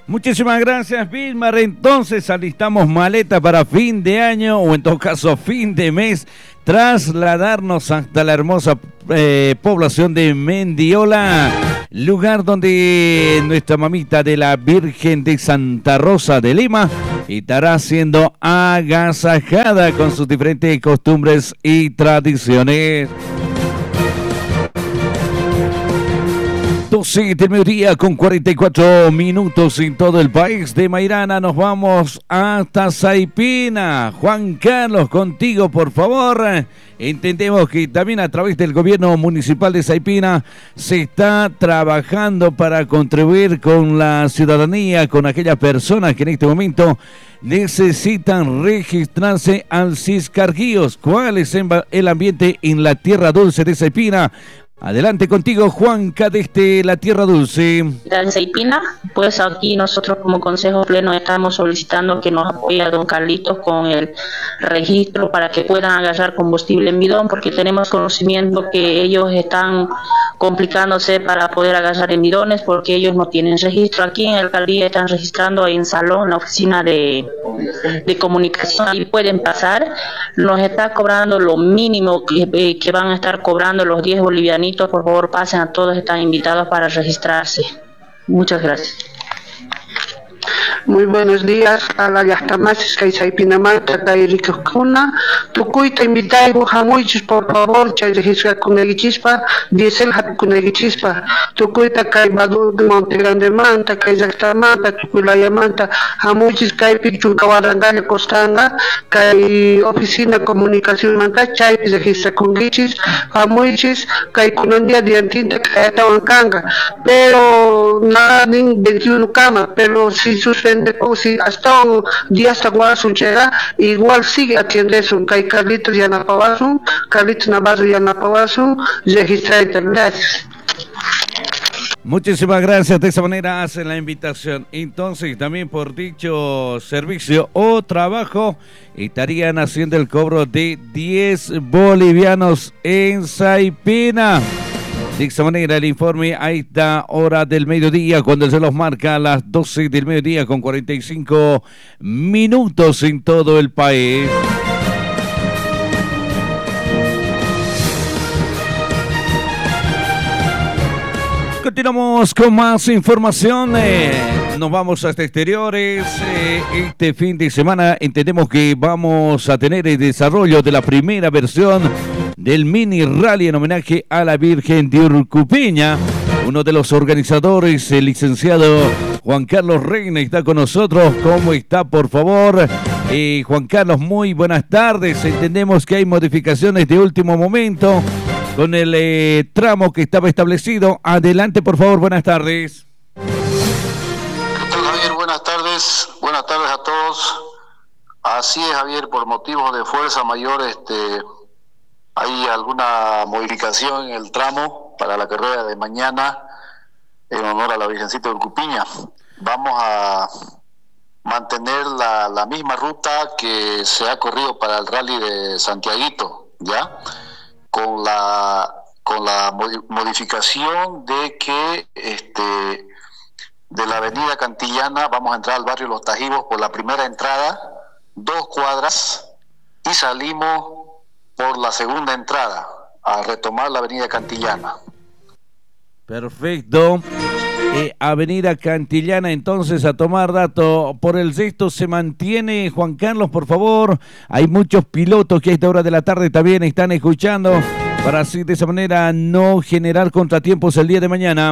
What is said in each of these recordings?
Muchísimas gracias, Vilmar. Entonces alistamos maleta para fin de año o en todo caso fin de mes, trasladarnos hasta la hermosa población de Mendiola, lugar donde nuestra mamita de la Virgen de Santa Rosa de Lima estará siendo agasajada con sus diferentes costumbres y tradiciones. 12 del mediodía con 44 minutos en todo el país. De Mairana nos vamos hasta Saipina. Juan Carlos, contigo por favor. Entendemos que también a través del gobierno municipal de Saipina se está trabajando para contribuir con la ciudadanía, con aquellas personas que en este momento necesitan registrarse al Ciscarguíos. ¿Cuál es el ambiente en la Tierra Dulce de Saipina? Adelante contigo, Juanca, desde la Tierra Dulce. En Saipina, pues aquí nosotros como Consejo Pleno estamos solicitando que nos apoye a don Carlitos con el registro para que puedan agarrar combustible en bidón, porque tenemos conocimiento que ellos están complicándose para poder agarrar en bidones porque ellos no tienen registro. Aquí en la alcaldía están registrando en salón, en la oficina de comunicación, y pueden pasar. Nos está cobrando lo mínimo que van a estar cobrando los 10 bolivianitos. Por favor, pasen a todos, están invitados para registrarse. Muchas gracias. Muy buenos días a la Yastamasis, que Saipinamanta, que Ricocuna. Tucuita invitaigo, Jamuichis, por favor, chay registra con el chispa, diesel con el chispa. Tucuita, que Badu de Monte Grande Manta, que Yastamanta, Tuculaya Manta, Jamuichis, que Pichu Kawarandale Costanga, que Oficina Comunicación Manta, chay registra con Gichis, Jamuichis, que con un día de antinta, que Atahuancanga. Pero nada, 21 camas, pero si suspende, o si hasta un día hasta Guasun llega, igual sigue atiendiendo que hay Carlitos y Ana Pawasun, Carlitos Navarro y Ana Pawasun, registra internet. Muchísimas gracias, de esa manera hacen la invitación. Entonces, también por dicho servicio o trabajo, estarían haciendo el cobro de 10 bolivianos en Saipina. De esa manera el informe a esta hora del mediodía, cuando se los marca a las 12 del mediodía con 45 minutos en todo el país. Continuamos con más información. Nos vamos hasta exteriores. Este fin de semana entendemos que vamos a tener el desarrollo de la primera versión del mini rally en homenaje a la Virgen de Urcupiña. Uno de los organizadores, el licenciado Juan Carlos Reina, está con nosotros. ¿Cómo está, por favor? Juan Carlos, muy buenas tardes. Entendemos que hay modificaciones de último momento con el tramo que estaba establecido. Adelante, por favor, buenas tardes. Javier, buenas tardes a todos. Así es, Javier, por motivos de fuerza mayor, hay alguna modificación en el tramo para la carrera de mañana en honor a la Virgencita de Urcupiña. Vamos a mantener la misma ruta que se ha corrido para el rally de Santiaguito, ¿ya? Con la modificación de que de la avenida Cantillana vamos a entrar al barrio Los Tajivos por la primera entrada, 2 cuadras, y salimos por la segunda entrada a retomar la avenida Cantillana. Perfecto. Avenida Cantillana, entonces, a tomar dato. Por el resto se mantiene, Juan Carlos, por favor. Hay muchos pilotos que a esta hora de la tarde también están escuchando, para así de esa manera no generar contratiempos el día de mañana.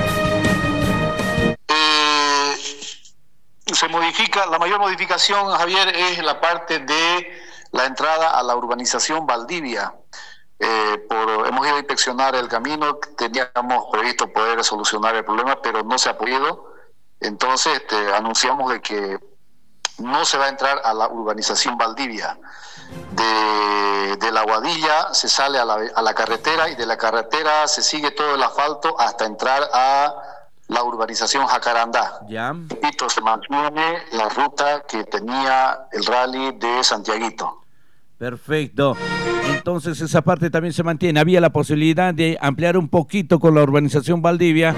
Se modifica, la mayor modificación, Javier, es la parte de la entrada a la urbanización Valdivia. Hemos ido a inspeccionar el camino, teníamos previsto poder solucionar el problema, pero no se ha podido. Entonces anunciamos de que no se va a entrar a la urbanización Valdivia. De la Guadilla se sale a la carretera, y de la carretera se sigue todo el asfalto hasta entrar a la urbanización Jacarandá. Ya. Repito, se mantiene la ruta que tenía el rally de Santiaguito. Perfecto. Entonces esa parte también se mantiene. Había la posibilidad de ampliar un poquito con la urbanización Valdivia,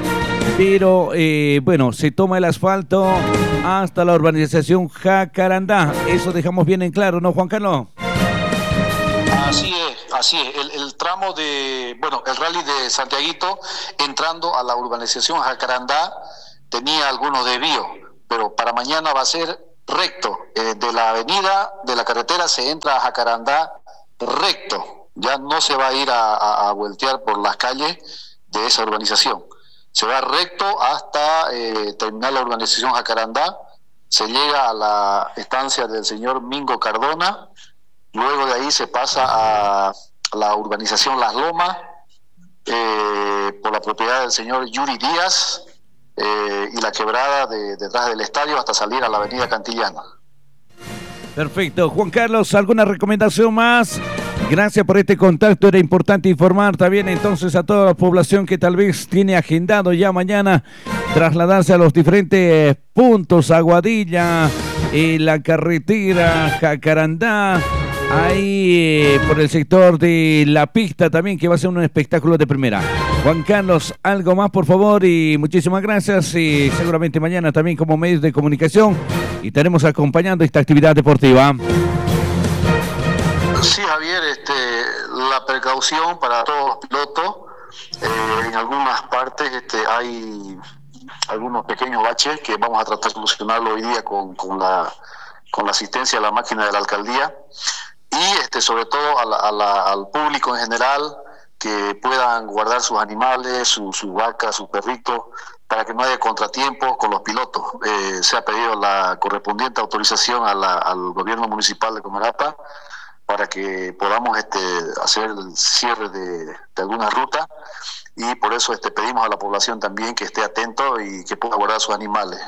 pero bueno, se toma el asfalto hasta la urbanización Jacarandá. Eso dejamos bien en claro, ¿no, Juan Carlos? Así es. El tramo de, bueno, el rally de Santiaguito, entrando a la urbanización Jacarandá, tenía algunos desvíos, pero para mañana va a ser recto. De la avenida, de la carretera, se entra a Jacarandá recto. Ya no se va a ir a voltear por las calles de esa urbanización. Se va recto hasta terminar la urbanización Jacarandá. Se llega a la estancia del señor Mingo Cardona. Luego de ahí se pasa a la urbanización Las Lomas, por la propiedad del señor Yuri Díaz, y la quebrada detrás del estadio hasta salir a la avenida Cantillana. Perfecto. Juan Carlos, ¿alguna recomendación más? Gracias por este contacto. Era importante informar también entonces a toda la población que tal vez tiene agendado ya mañana trasladarse a los diferentes puntos, Aguadilla, la carretera Jacarandá, ahí por el sector de la pista también, que va a ser un espectáculo de primera. Juan Carlos, algo más por favor y muchísimas gracias, y seguramente mañana también como medios de comunicación y estaremos acompañando esta actividad deportiva. Sí, Javier, la precaución para todos los pilotos. En algunas partes hay algunos pequeños baches que vamos a tratar de solucionarlo hoy día con la asistencia de la máquina de la alcaldía, y sobre todo al público en general, que puedan guardar sus animales, sus vacas, sus perritos, para que no haya contratiempos con los pilotos. Se ha pedido la correspondiente autorización al gobierno municipal de Comarapa para que podamos hacer el cierre de algunas rutas, y por eso pedimos a la población también que esté atento y que pueda guardar sus animales.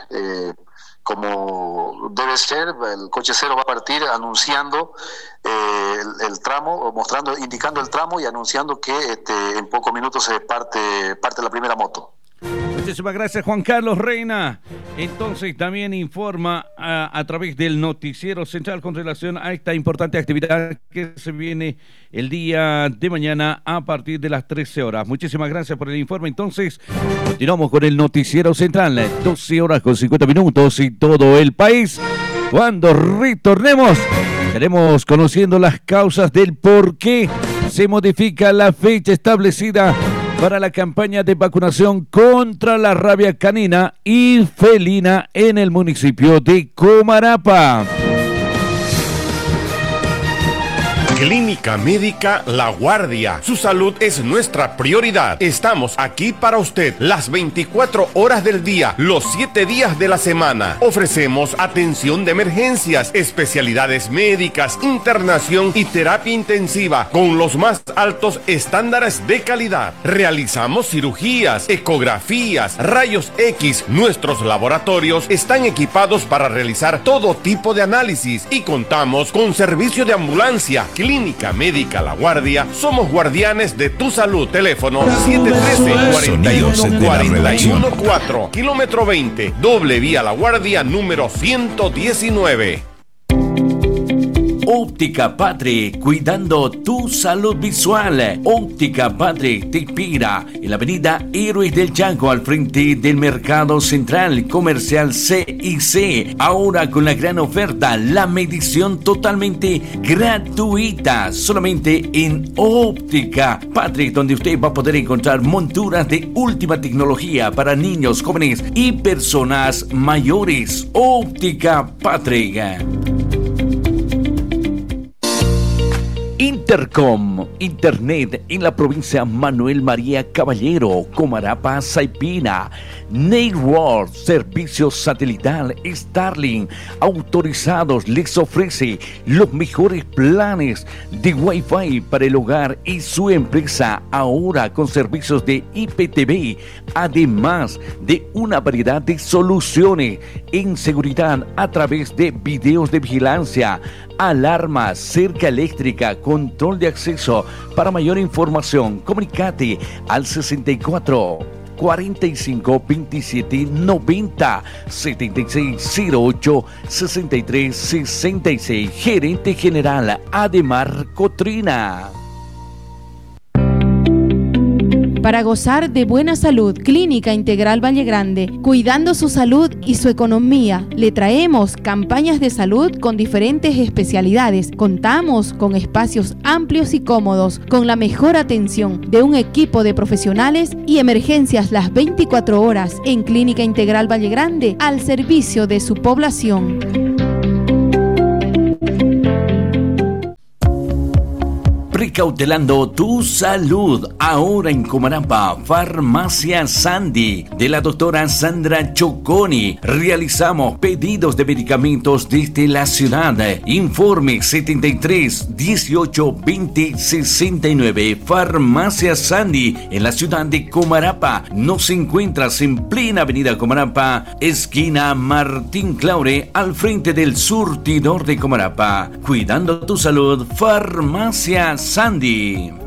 Como debe ser, el coche cero va a partir anunciando el tramo, o indicando el tramo y anunciando que en pocos minutos se parte la primera moto. Muchísimas gracias, Juan Carlos Reina. Entonces también informa a través del noticiero central con relación a esta importante actividad que se viene el día de mañana a partir de las 13 horas. Muchísimas gracias por el informe. Entonces continuamos con el noticiero central, 12 horas con 50 minutos y todo el país. Cuando retornemos estaremos conociendo las causas del por qué se modifica la fecha establecida para la campaña de vacunación contra la rabia canina y felina en el municipio de Comarapa. Clínica Médica La Guardia. Su salud es nuestra prioridad. Estamos aquí para usted las 24 horas del día, los 7 días de la semana. Ofrecemos atención de emergencias, especialidades médicas, internación y terapia intensiva con los más altos estándares de calidad. Realizamos cirugías, ecografías, rayos X. Nuestros laboratorios están equipados para realizar todo tipo de análisis y contamos con servicio de ambulancia. Clínica Médica La Guardia, somos guardianes de tu salud. Teléfono 713-41-41-4, kilómetro 20, doble vía La Guardia número 119. Óptica Patri, cuidando tu salud visual. Óptica Patri te inspira en la avenida Héroes del Chaco, al frente del Mercado Central Comercial CIC. Ahora con la gran oferta, la medición totalmente gratuita, solamente en Óptica Patri, donde usted va a poder encontrar monturas de última tecnología para niños, jóvenes y personas mayores. Óptica Patri. Intercom, Internet en la provincia Manuel María Caballero, Comarapa, Saipina. Network, servicio satelital Starlink, autorizados, les ofrece los mejores planes de Wi-Fi para el hogar y su empresa, ahora con servicios de IPTV, además de una variedad de soluciones en seguridad a través de videos de vigilancia, alarma, cerca eléctrica, control de acceso. Para mayor información, comunicate al 64 45 27 90 76 08 63 66. Gerente General Ademar Cotrina. para gozar de buena salud. Clínica Integral Valle Grande, cuidando su salud y su economía. Le traemos campañas de salud con diferentes especialidades. Contamos con espacios amplios y cómodos, con la mejor atención de un equipo de profesionales y emergencias las 24 horas en Clínica Integral Valle Grande, al servicio de su población. Precautelando tu salud. Ahora en Comarapa, Farmacia Sandy, de la doctora Sandra Choconi. Realizamos pedidos de medicamentos desde la ciudad. Informe 73 18 20 69. Farmacia Sandy, en la ciudad de Comarapa. Nos encuentras en plena avenida Comarapa, esquina Martín Claure, al frente del surtidor de Comarapa. Cuidando tu salud, Farmacia Sandy.